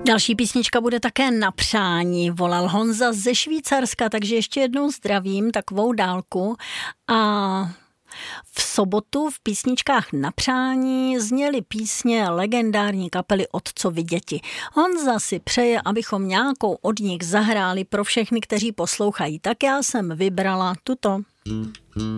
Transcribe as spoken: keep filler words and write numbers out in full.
Další písnička bude také na přání. Volal Honza ze Švýcarska, takže ještě jednou zdravím takovou dálku. A v sobotu v písničkách na přání zněly písně legendární kapely Otcovi děti. Honza si přeje, abychom nějakou od nich zahráli pro všechny, kteří poslouchají. Tak já jsem vybrala tuto.